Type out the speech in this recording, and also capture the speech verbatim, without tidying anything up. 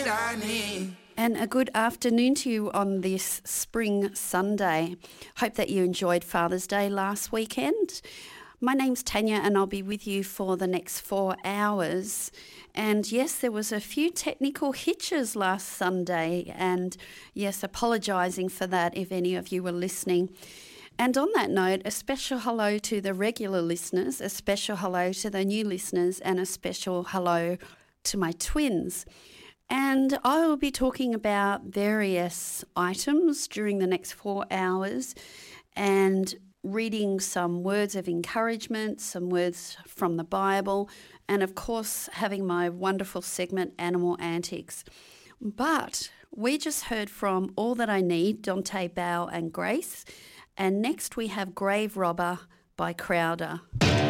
shiny. And a good afternoon to you on this spring Sunday. Hope that you enjoyed Father's Day last weekend. My name's Tanya and I'll be with you for the next four hours. And yes, there was a few technical hitches last Sunday, and yes, apologising for that if any of you were listening. And on that note, a special hello to the regular listeners, a special hello to the new listeners, and a special hello to my twins. And I will be talking about various items during the next four hours and reading some words of encouragement, some words from the Bible, and of course having my wonderful segment, Animal Antics. But we just heard from All That I Need, Dante Bowe and Grace, and next we have Grave Robber by Crowder.